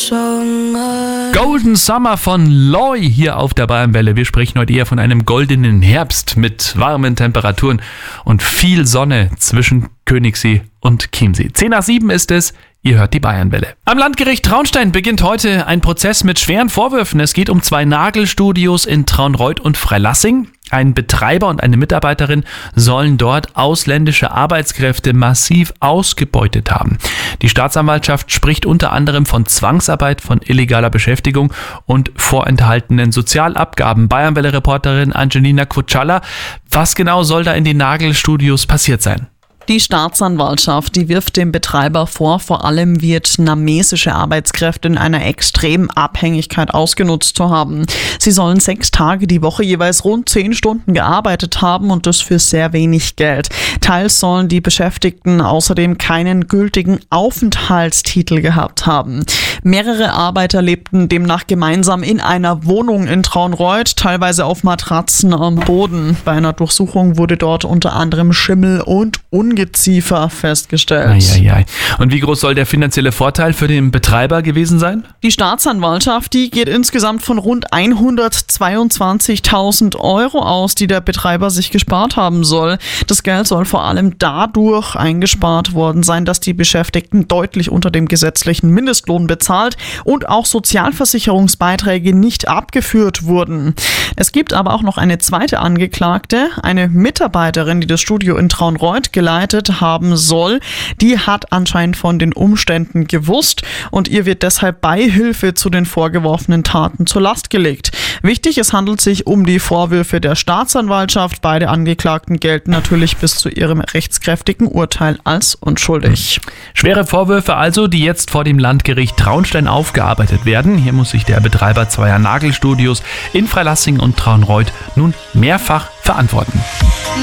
Golden Summer von Loy hier auf der Bayernwelle. Wir sprechen heute eher von einem goldenen Herbst mit warmen Temperaturen und viel Sonne zwischen Königssee und Chiemsee. 6:10 ist es. Ihr hört die Bayernwelle. Am Landgericht Traunstein beginnt heute ein Prozess mit schweren Vorwürfen. Es geht um 2 Nagelstudios in Traunreut und Freilassing. Ein Betreiber und eine Mitarbeiterin sollen dort ausländische Arbeitskräfte massiv ausgebeutet haben. Die Staatsanwaltschaft spricht unter anderem von Zwangsarbeit, von illegaler Beschäftigung und vorenthaltenen Sozialabgaben. Bayernwelle-Reporterin Angelina Kutschalla, was genau soll da in den Nagelstudios passiert sein? Die Staatsanwaltschaft, die wirft dem Betreiber vor, vor allem vietnamesische Arbeitskräfte in einer extremen Abhängigkeit ausgenutzt zu haben. Sie sollen 6 Tage die Woche jeweils rund 10 Stunden gearbeitet haben und das für sehr wenig Geld. Teils sollen die Beschäftigten außerdem keinen gültigen Aufenthaltstitel gehabt haben. Mehrere Arbeiter lebten demnach gemeinsam in einer Wohnung in Traunreut, teilweise auf Matratzen am Boden. Bei einer Durchsuchung wurde dort unter anderem Schimmel und Ungeziefer festgestellt. Eieiei. Und wie groß soll der finanzielle Vorteil für den Betreiber gewesen sein? Die Staatsanwaltschaft, die geht insgesamt von rund 122.000 Euro aus, die der Betreiber sich gespart haben soll. Das Geld soll vor allem dadurch eingespart worden sein, dass die Beschäftigten deutlich unter dem gesetzlichen Mindestlohn bezahlt und auch Sozialversicherungsbeiträge nicht abgeführt wurden. Es gibt aber auch noch eine zweite Angeklagte, eine Mitarbeiterin, die das Studio in Traunreut geleitet haben soll. Die hat anscheinend von den Umständen gewusst und ihr wird deshalb Beihilfe zu den vorgeworfenen Taten zur Last gelegt. Wichtig, es handelt sich um die Vorwürfe der Staatsanwaltschaft. Beide Angeklagten gelten natürlich bis zu ihrem rechtskräftigen Urteil als unschuldig. Schwere Vorwürfe also, die jetzt vor dem Landgericht Traunstein aufgearbeitet werden. Hier muss sich der Betreiber 2 Nagelstudios in Freilassing und Traunreut nun mehrfach verantworten.